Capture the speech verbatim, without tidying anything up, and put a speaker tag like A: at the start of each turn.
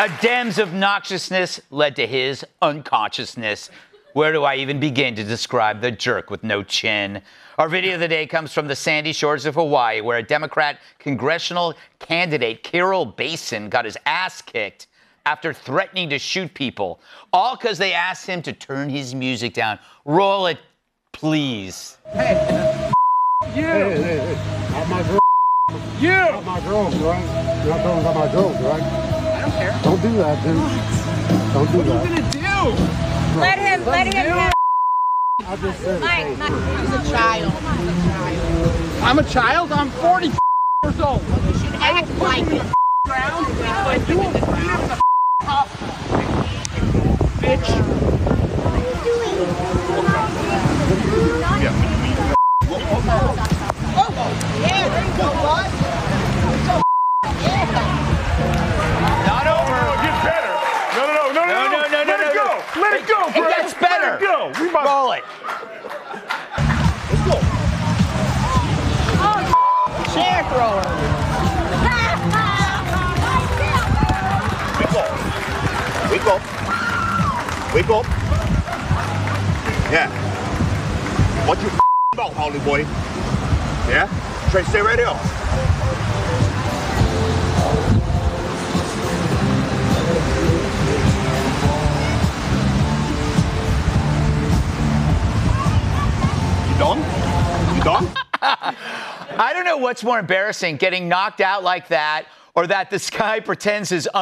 A: A Dem's obnoxiousness led to his unconsciousness. Where do I even begin to describe the jerk with no chin? Our video of the day comes from the sandy shores of Hawaii, where a Democrat congressional candidate, Carol Basin, got his ass kicked after threatening to shoot people, all because they asked him to turn his music down. Roll it, please.
B: Hey, you!
C: Hey, hey, hey, not my girl.
B: You!
C: Not my girls, right? You're not talking about my girls, right?
B: I don't care.
C: Don't do that, dude. Don't do
B: What
C: that.
B: are you gonna do?
D: Let him, let him have.
C: I just said it.
D: Mike,
C: Hey,
D: Mike,
C: look.
D: he's a child. He's a child.
B: I'm a child. I'm forty years old.
D: You should act like it.
B: Ground. Like you in the ground. Bitch.
D: Yeah, there you go, bud.
A: Not over.
E: No, it gets better. No, no, no, no,
A: No, no, no, no,
E: Let
A: no,
E: it go.
A: no.
E: Let it go,
A: It
E: Greg.
A: gets better.
E: Let it go. We about
A: Roll it.
E: Let's go.
D: Chair thrower.
E: Wake up. Wake up. Yeah. What you about, Holly boy? Yeah? Try to stay right here. You done? You done?
A: I don't know what's more embarrassing, getting knocked out like that, or that this guy pretends his